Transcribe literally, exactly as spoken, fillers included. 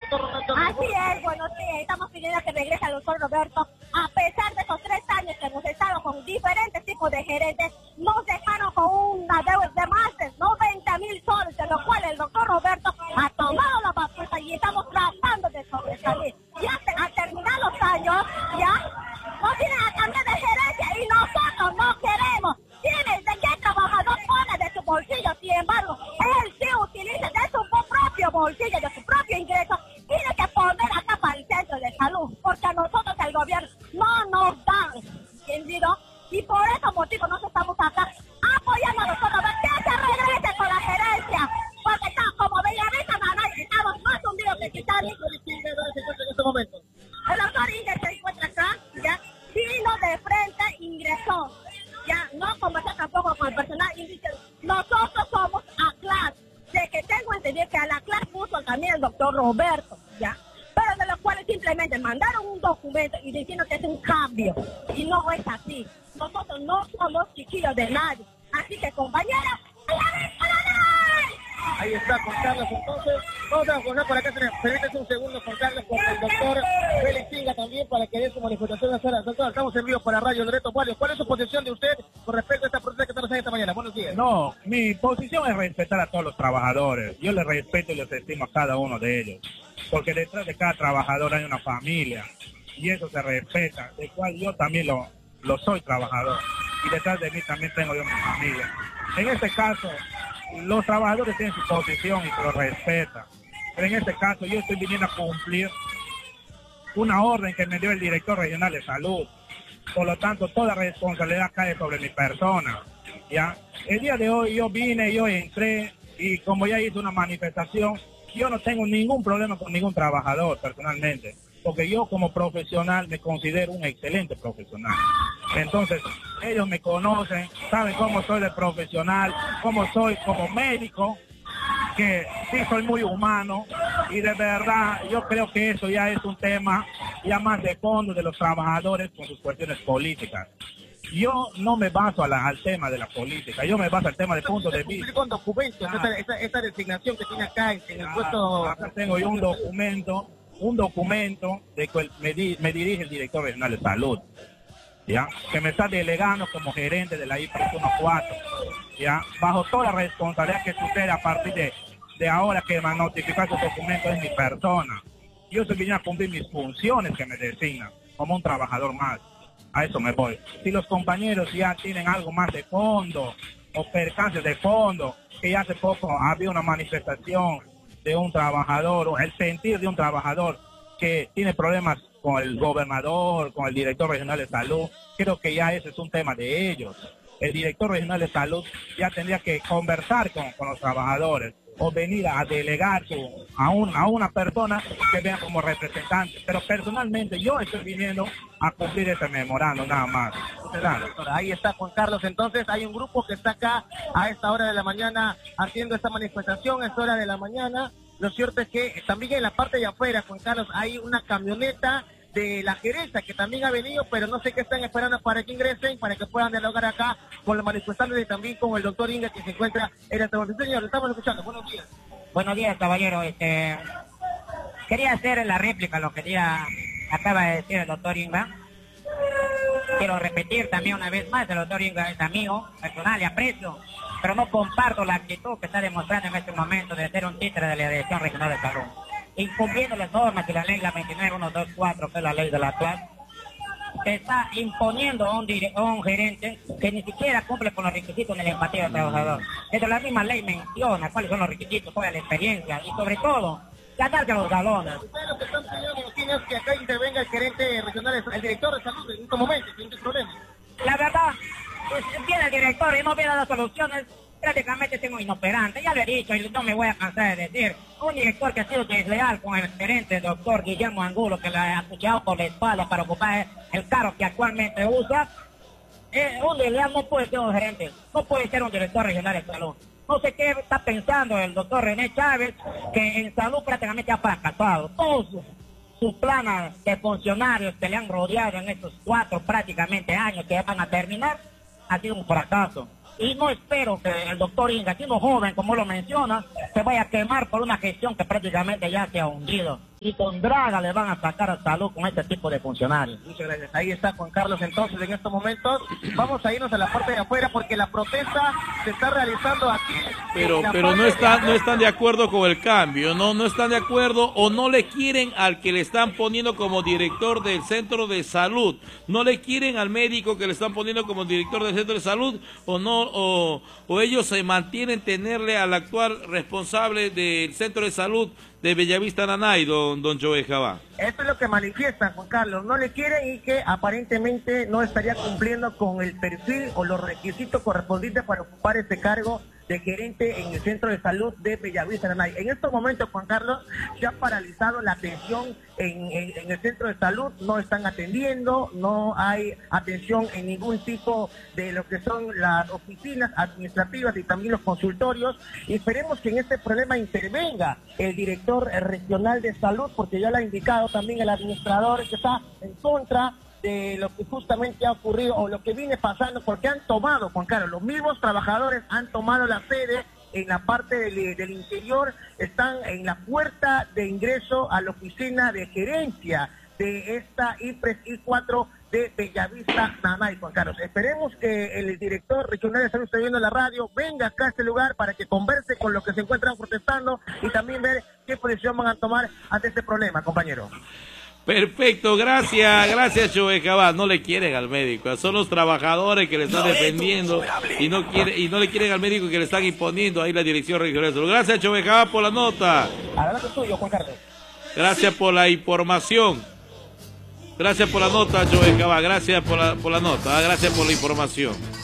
doctor Roberto. Así es, bueno, sí, estamos pidiendo que regrese al doctor Roberto. A pesar de esos tres años que hemos estado con diferentes tipos de gerentes, nos dejaron con una deuda de más de noventa mil soles, de lo cual el doctor Roberto ha tomado la batuta y estamos tratando de sobresalir. Ya se han terminado los años, ya no tienen a cambiar de gerencia y nosotros no queremos. Tienen de qué trabajador pone de su bolsillo, sin embargo, él sí utiliza de su propio bolsillo, de su propio ingreso, tiene que poner acá para el centro de salud, porque a nosotros el gobierno no nos da, ¿entendido? Y por ese motivo nosotros estamos acá apoyando a nosotros, que se regrese con la gerencia, porque está como Bellavista, Nanay, estamos más hundidos que Titanic. En este momento. El doctor Inge se encuentra acá, ya, vino de frente, ingresó, ya, no conversó tampoco con el personal, y dice, nosotros somos A C L A S, de que tengo entendido que a la clase puso también el doctor Roberto, ya, pero de los cuales simplemente mandaron un documento y diciendo que es un cambio, y no es así. Nosotros no somos chiquillos de nadie, así que compañeros, ¡a la vez, a la vez! Ahí está Juan Carlos, entonces, vamos a poner por acá, permítese un segundo Juan Carlos, con el doctor Félix Inga también para que dé su manifestación. Doctor, estamos en vivo para Radio Loreto Guardia. ¿Cuál es su posición de usted con respecto a esta protesta que estamos haciendo esta mañana? Buenos días. No, mi posición es respetar a todos los trabajadores. Yo les respeto y les estimo a cada uno de ellos, porque detrás de cada trabajador hay una familia, y eso se respeta, del cual yo también lo, lo soy trabajador, y detrás de mí también tengo yo mi familia. En este caso, los trabajadores tienen su posición y se lo respetan, pero en este caso yo estoy viniendo a cumplir una orden que me dio el director regional de salud. Por lo tanto, toda responsabilidad cae sobre mi persona, ¿ya? El día de hoy yo vine, yo entré, y como ya hice una manifestación, yo no tengo ningún problema con ningún trabajador personalmente, porque yo como profesional me considero un excelente profesional. Entonces, ellos me conocen, saben cómo soy de profesional, cómo soy como médico, que sí soy muy humano, y de verdad yo creo que eso ya es un tema ya más de fondo de los trabajadores con sus cuestiones políticas. Yo no me baso a la, al tema de la política, yo me baso al tema de punto de vista. Con documentos, Ah. esta, esta, esta designación que tiene acá en, en el puesto... Acá tengo yo un documento, un documento de que me, di, me dirige el director regional de salud, ¿ya? Que me está delegando como gerente de la I P R E cuatro, ¿ya? Bajo toda la responsabilidad que sucede a partir de, de ahora que me han notificado su documento es mi persona. Yo estoy viniendo a cumplir mis funciones que me designan como un trabajador más. A eso me voy. Si los compañeros ya tienen algo más de fondo o percances de fondo, que ya hace poco había una manifestación de un trabajador, o el sentir de un trabajador que tiene problemas con el gobernador, con el director regional de salud, creo que ya ese es un tema de ellos. El director regional de salud ya tendría que conversar con, con los trabajadores o venir a delegar su, a, un, a una persona que vea como representante. Pero personalmente yo estoy viniendo a cumplir ese memorando nada más. Ahí está Juan Carlos, entonces hay un grupo que está acá a esta hora de la mañana haciendo esta manifestación, a esta hora de la mañana. Lo cierto es que también en la parte de afuera, Juan Carlos, hay una camioneta de la gerencia que también ha venido, pero no sé qué están esperando para que ingresen, para que puedan dialogar acá con los manifestantes y también con el doctor Inga que se encuentra en esta momento. Señor, estamos escuchando. Buenos días. Buenos días, caballero. Este, quería hacer la réplica a lo que ya acaba de decir el doctor Inga. Quiero repetir también una vez más, el doctor Inga es amigo personal y aprecio, pero no comparto la actitud que está demostrando en este momento de ser un títere de la Dirección Regional de Salud. Incumpliendo las normas de la ley la veintinueve mil ciento veinticuatro, que es la ley de la clase, se está imponiendo a un, a un gerente que ni siquiera cumple con los requisitos de la empatía del trabajador. Desde la misma ley menciona cuáles son los requisitos, cuál es la experiencia y sobre todo, ganarse los galones. Ustedes lo que están pidiendo es que acá intervenga el gerente regional, el director de salud en estos momentos, sin problema. La verdad, pues viene el director y no viene a dar soluciones. Prácticamente tengo inoperante, ya lo he dicho y no me voy a cansar de decir. Un director que ha sido desleal con el gerente, el doctor Guillermo Angulo, que le ha acuchillado por la espalda para ocupar el cargo que actualmente usa. Eh, un desleal no puede ser un gerente, no puede ser un director regional de salud. No sé qué está pensando el doctor René Chávez, que en salud prácticamente ha fracasado. Todos sus, sus planes de funcionarios que le han rodeado en estos cuatro prácticamente años que van a terminar, ha sido un fracaso. Y no espero que el doctor Inga, siendo joven, como lo menciona, se vaya a quemar por una gestión que prácticamente ya se ha hundido. y con draga le van a sacar a salud con este tipo de funcionarios. Muchas gracias. Ahí está Juan Carlos. Entonces, en estos momentos, vamos a irnos a la parte de afuera porque la protesta se está realizando aquí. Pero, pero no están, no están de acuerdo con el cambio, no, no están de acuerdo o no le quieren al que le están poniendo como director del centro de salud, no le quieren al médico que le están poniendo como director del centro de salud o no, o, o ellos se mantienen tenerle al actual responsable del centro de salud de Bellavista Nanay, don, don Joe Jabá. Esto es lo que manifiestan, Juan Carlos. No le quieren y que aparentemente no estaría cumpliendo con el perfil o los requisitos correspondientes para ocupar este cargo de gerente en el centro de salud de Bellavista Nanay. En estos momentos, Juan Carlos, se ha paralizado la atención en, en, en el centro de salud. No están atendiendo, no hay atención en ningún tipo de lo que son las oficinas administrativas y también los consultorios. Y esperemos que en este problema intervenga el director regional de salud, porque ya lo ha indicado también el administrador que está en contra de lo que justamente ha ocurrido o lo que viene pasando, porque han tomado, Juan Carlos, los mismos trabajadores han tomado la sede en la parte del, del interior, están en la puerta de ingreso a la oficina de gerencia de esta I P R E S I cuatro de Bellavista Nanay, Juan Carlos. Esperemos que el director regional de salud esté viendo la radio, venga acá a este lugar para que converse con los que se encuentran protestando y también ver qué posición van a tomar ante este problema, compañero. Perfecto, gracias, gracias Joe Jabá. No le quieren al médico, son los trabajadores que le están defendiendo y no quiere, y no le quieren al médico que le están imponiendo ahí la dirección regional de salud. Gracias Joe Jabá por la nota. Adelante tuyo, Juan Carlos. Gracias por la información. Gracias por la nota, Joe Jabá. Gracias por la, por la nota, gracias por la información.